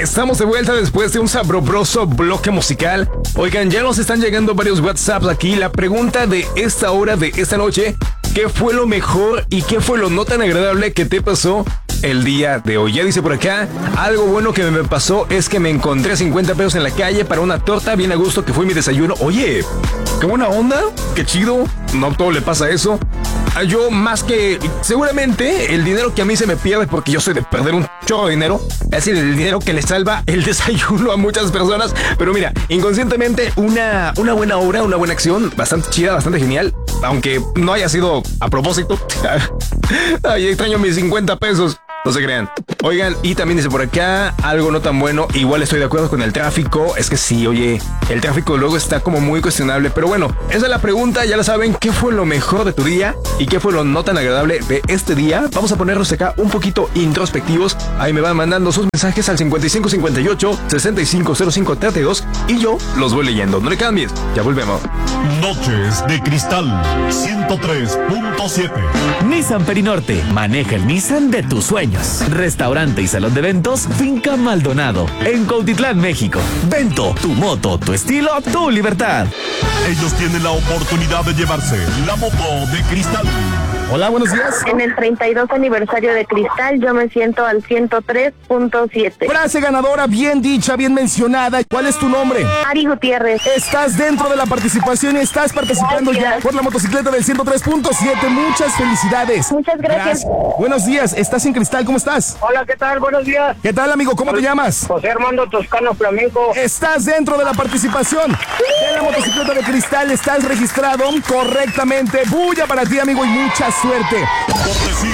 Estamos de vuelta después de un sabroso bloque musical. Oigan, ya nos están llegando varios WhatsApps aquí. La pregunta de esta hora, de esta noche: ¿qué fue lo mejor y qué fue lo no tan agradable que te pasó el día de hoy? Ya dice por acá: algo bueno que me pasó es que me encontré 50 pesos en la calle para una torta bien a gusto que fue mi desayuno. Oye, qué buena onda, qué chido. No todo le pasa eso. Yo más que seguramente el dinero que a mí se me pierde, porque yo soy de perder un chorro de dinero, es el dinero que le salva el desayuno a muchas personas. Pero mira, inconscientemente una buena obra, una buena acción, bastante chida, bastante genial, aunque no haya sido a propósito. Ay, extraño mis 50 pesos. No se crean. Oigan, y también dice por acá algo no tan bueno. Igual estoy de acuerdo con el tráfico. Es que sí, oye, el tráfico luego está como muy cuestionable. Pero bueno, esa es la pregunta, ya la saben. ¿Qué fue lo mejor de tu día y qué fue lo no tan agradable de este día? Vamos a ponernos acá un poquito introspectivos. Ahí me van mandando sus mensajes al 5558-650532 y yo los voy leyendo. No le cambies, ya volvemos. Noches de Cristal 103.7. Nissan Perinorte, maneja el Nissan de tus sueños. Restaurante y salón de eventos Finca Maldonado, en Cuautitlán, México. Vento, tu moto, tu estilo, tu libertad. Ellos tienen la oportunidad de llevarse la moto de Cristal. Hola, buenos días. En el 32 aniversario de Cristal, yo me siento al 103.7. Frase ganadora, bien dicha, bien mencionada. ¿Cuál es tu nombre? Ari Gutiérrez. Estás dentro de la participación y estás participando ya por la motocicleta del 103.7. Muchas felicidades. Muchas gracias. Buenos días, estás en Cristal, ¿cómo estás? Hola, ¿qué tal? Buenos días. ¿Qué tal, amigo? ¿Cómo te llamas? José Armando Toscano Flamenco. Estás dentro de la participación de la motocicleta de Cristal. Estás registrado correctamente. Bulla para ti, amigo, y mucha suerte. Cortesía